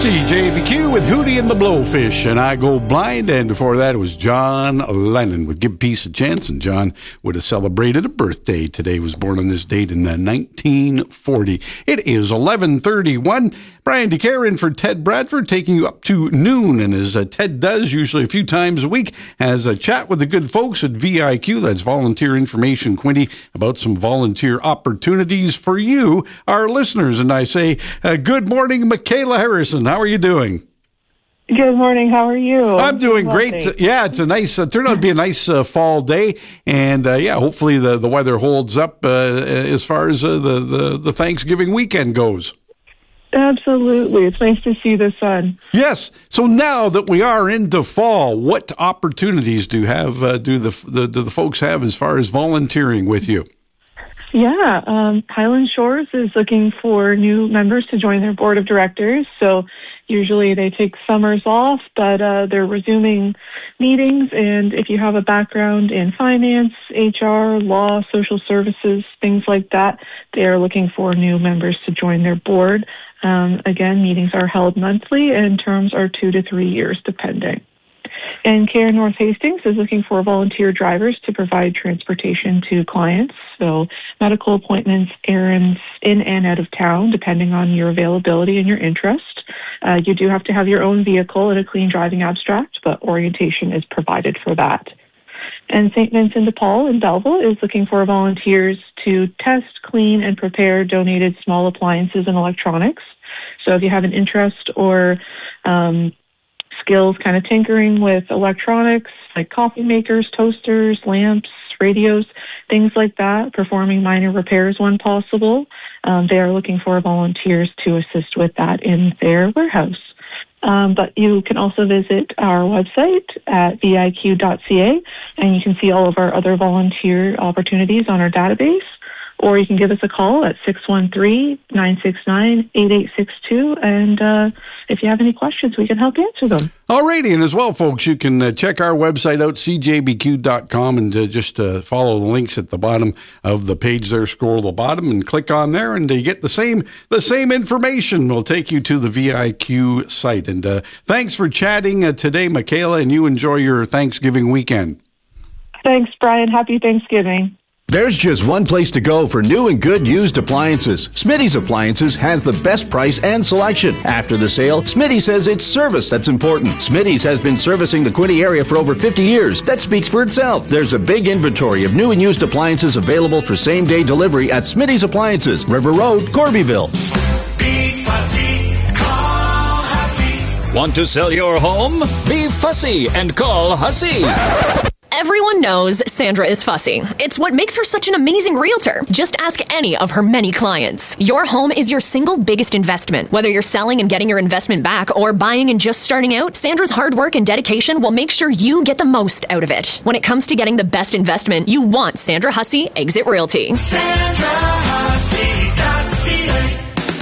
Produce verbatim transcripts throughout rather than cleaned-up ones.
C J B Q with Hootie and the Blowfish, and I Go Blind. And before that, it was John Lennon with Give Peace a Chance. And John would have celebrated a birthday today. He was born on this date in uh, nineteen forty. It is eleven thirty-one. Brian DeCare in for Ted Bradford, taking you up to noon. And as uh, Ted does, usually a few times a week, has a chat with the good folks at V I Q. That's Volunteer Information Quinte, about some volunteer opportunities for you, our listeners. And I say, uh, good morning, Michaela Harrison. How are you doing? Good morning. How are you? I'm doing great. Yeah, it's a nice, uh, turned out to be a nice uh, fall day. And uh, yeah, hopefully the, the weather holds up uh, as far as uh, the, the, the Thanksgiving weekend goes. Absolutely. It's nice to see the sun. Yes. So now that we are into fall, what opportunities do have uh, do the, the do the folks have as far as volunteering with you? Yeah, um, Highland Shores is looking for new members to join their board of directors. So usually they take summers off, but uh, they're resuming meetings. And if you have a background in finance, H R, law, social services, things like that, they are looking for new members to join their board. Um, again, meetings are held monthly and terms are two to three years, depending. And Care North Hastings is looking for volunteer drivers to provide transportation to clients. So medical appointments, errands in and out of town, depending on your availability and your interest. Uh, you do have to have your own vehicle and a clean driving abstract, but orientation is provided for that. And Saint Vincent de Paul in Belleville is looking for volunteers to test, clean, and prepare donated small appliances and electronics. So if you have an interest or um, skills kind of tinkering with electronics like coffee makers, toasters, lamps, radios, things like that, performing minor repairs when possible, um, they are looking for volunteers to assist with that in their warehouse. Um, but you can also visit our website at V I Q dot C A, and you can see all of our other volunteer opportunities on our database. Or you can give us a call at six one three, nine six nine, eight eight six two. And uh, if you have any questions, we can help answer them. All righty. And as well, folks, you can uh, check our website out, C J B Q dot com, and uh, just uh, follow the links at the bottom of the page there. Scroll to the bottom and click on there, and you get the same the same information. Will take you to the V I Q site. And uh, thanks for chatting uh, today, Michaela, and you enjoy your Thanksgiving weekend. Thanks, Brian. Happy Thanksgiving. There's just one place to go for new and good used appliances. Smitty's Appliances has the best price and selection. After the sale, Smitty says it's service that's important. Smitty's has been servicing the Quinte area for over fifty years. That speaks for itself. There's a big inventory of new and used appliances available for same-day delivery at Smitty's Appliances, River Road, Corbyville. Be fussy, call Hussey. Want to sell your home? Be fussy and call Hussey. Everyone knows Sandra is fussy. It's what makes her such an amazing realtor. Just ask any of her many clients. Your home is your single biggest investment. Whether you're selling and getting your investment back or buying and just starting out, Sandra's hard work and dedication will make sure you get the most out of it. When it comes to getting the best investment, you want Sandra Hussey Exit Realty. Sandra Hussey dot C A.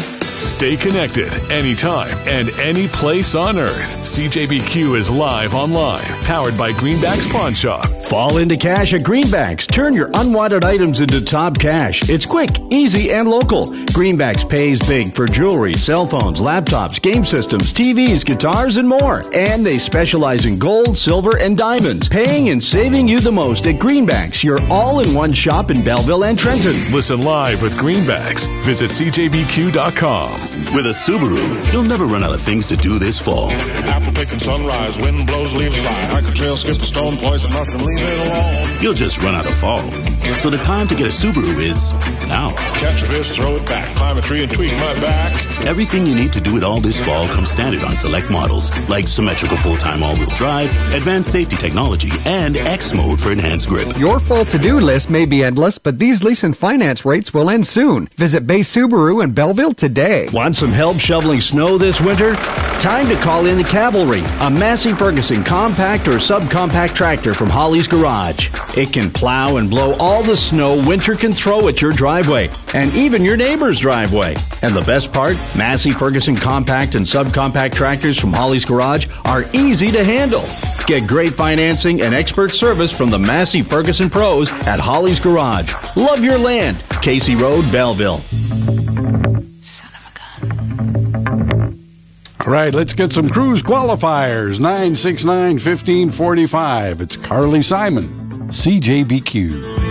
Stay connected anytime and any place on earth. C J B Q is live online, powered by Greenbacks Pawn Shop. Fall into cash at Greenbacks. Turn your unwanted items into top cash. It's quick, easy, and local. Greenbacks pays big for jewelry, cell phones, laptops, game systems, T Vs, guitars, and more. And they specialize in gold, silver, and diamonds. Paying and saving you the most at Greenbacks, your all-in-one shop in Belleville and Trenton. Listen live with Greenbacks. Visit C J B Q dot com. With a Subaru, you'll never run out of things to do this fall. Apple picking sunrise, wind blows, leaves fly. Hike a trail, skip a stone, poison nothing, leave it alone. You'll just run out of fall. So the time to get a Subaru is now. Catch a fish, throw it back, climb a tree and tweak my back. Everything you need to do it all this fall comes standard on select models, like symmetrical full-time all-wheel drive, advanced safety technology, and X mode for enhanced grip. Your full to-do list may be endless, but these lease and finance rates will end soon. Visit Bay Subaru in Belleville today. Want some help shoveling snow this winter? Time to call in the Cavalry, a Massey Ferguson compact or subcompact tractor from Holly's Garage. It can plow and blow all the snow winter can throw at your driveway, and even your neighbor's driveway. And the best part, Massey Ferguson compact and subcompact tractors from Holly's Garage are easy to handle. Get great financing and expert service from the Massey Ferguson pros at Holly's Garage. Love your land. Casey Road, Belleville. All right, let's get some cruise qualifiers. nine six nine, one five four five. It's Carly Simon, C J B Q.